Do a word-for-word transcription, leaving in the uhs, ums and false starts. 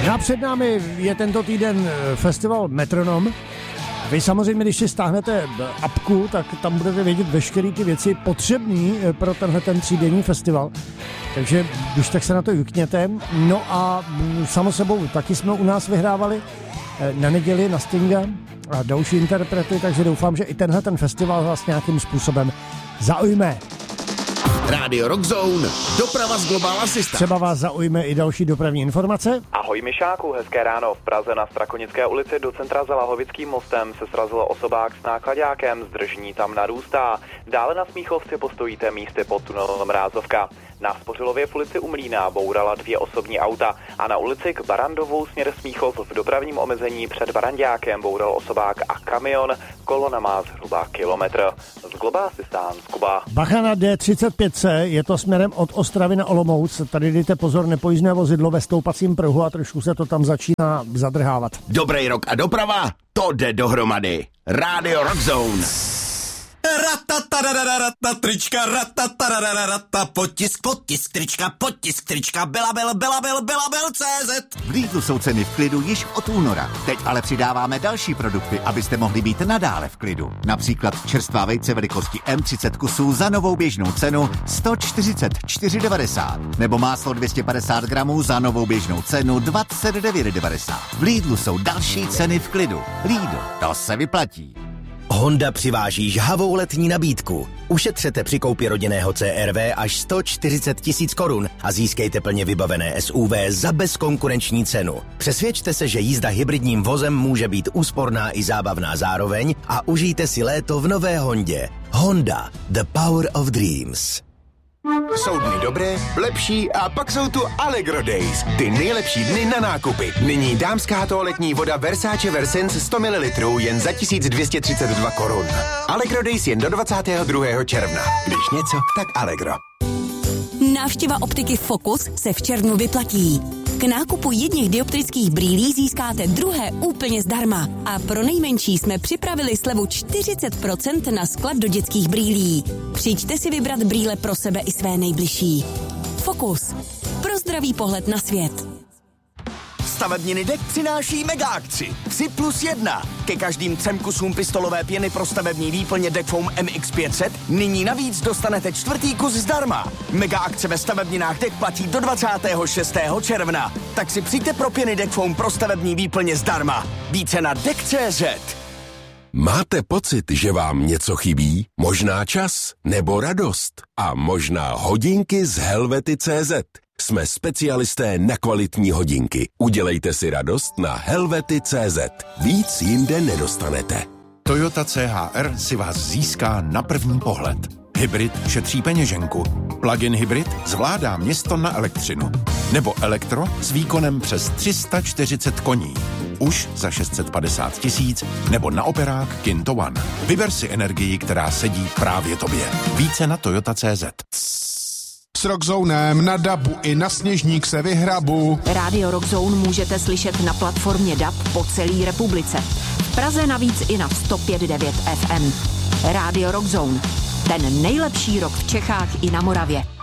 No a před námi je tento týden festival Metronom. Vy samozřejmě, když si stáhnete apku, tak tam budete vědět veškeré ty věci potřebné pro tenhle ten třídenní festival. Takže když tak se na to jukněte. No a samo sebou taky jsme u nás vyhrávali na neděli na Stinga a další interprety, takže doufám, že i tenhle ten festival vás nějakým způsobem zaujme. Rádio Rockzone, doprava z Global Assistant. Třeba vás zaujme i další dopravní informace. Ahoj Mišáku, hezké ráno. V Praze na Strakonické ulici do centra za Lahovickým mostem se srazilo osobák s náklaďákem, zdržení tam narůstá. Dále na Smíchovci postojíte místy pod tunelem Mrázovka. Na Spořilově v ulici U Mlýna bourala dvě osobní auta a na ulici k Barandovu směr Smíchov v dopravním omezení před Baranďákem boural osobák a kamion. Kolona má zhruba kilometr. Z Global Assistant Kuba. Bacha na D třicet pět C, je to směrem od Ostravy na Olomouc. Tady dejte pozor, nepojízdné vozidlo ve stoupacím pruhu a trošku se to tam začíná zadrhávat. Dobrý rok a doprava, to jde dohromady. Rádio Rockzone. Ratatarararata, trička, ratatarararata, potisk, potisk, trička, potisk, trička, Belabel, Belabel, Belabel tečka cé zet. V Lidlu jsou ceny v klidu již od února. Teď ale přidáváme další produkty, abyste mohli být nadále v klidu. Například čerstvá vejce velikosti M třicet kusů za novou běžnou cenu sto čtyřicet čtyři devadesát. Nebo máslo dvě stě padesát gramů za novou běžnou cenu dvacet devět devadesát. V Lidlu jsou další ceny v klidu. Lidl, to se vyplatí. Honda přiváží žhavou letní nabídku. Ušetřete při koupi rodinného C R V až sto čtyřicet tisíc korun a získejte plně vybavené S U V za bezkonkurenční cenu. Přesvědčte se, že jízda hybridním vozem může být úsporná i zábavná zároveň a užijte si léto v nové Hondě. Honda, the power of dreams. Jsou dny dobré, lepší a pak jsou tu Allegro Days. Ty nejlepší dny na nákupy. Nyní dámská toaletní voda Versace Versens sto mililitrů jen za tisíc dvě stě třicet dva korun. Allegro Days jen do dvacátého druhého června. Když něco, tak Allegro. Návštěva optiky Focus se v červnu vyplatí. K nákupu jedněch dioptrických brýlí získáte druhé úplně zdarma. A pro nejmenší jsme připravili slevu čtyřicet procent na sklad do dětských brýlí. Přijďte si vybrat brýle pro sebe i své nejbližší. Focus. Pro zdravý pohled na svět. Stavebniny D E K přináší mega akci. tři plus jedna. Ke každým třem kusům pistolové pěny pro stavební výplně D E K Foam M X pět set nyní navíc dostanete čtvrtý kus zdarma. Mega akce ve stavebninách D E K platí do dvacátého šestého června. Tak si přijďte pro pěny D E K Foam pro stavební výplně zdarma. Více na D E K tečka cé zet. Máte pocit, že vám něco chybí? Možná čas nebo radost a možná hodinky z Helvety tečka cé zet. Jsme specialisté na kvalitní hodinky. Udělejte si radost na Helvety tečka cé zet. Víc jinde nedostanete. Toyota C H R si vás získá na první pohled. Hybrid šetří peněženku. Plug-in hybrid zvládá město na elektřinu. Nebo elektro s výkonem přes tři sta čtyřicet koní. Už za šest set padesát tisíc, nebo na operák Kinto One. Vyber si energii, která sedí právě tobě. Více na Toyota tečka cé zet. S Rockzonem na dabu i na sněžník se vyhrabu. Rádio Rockzone můžete slyšet na platformě D A B po celé republice. V Praze navíc i na sto pět devět F M. Rádio Rockzone. Ten nejlepší rock v Čechách i na Moravě.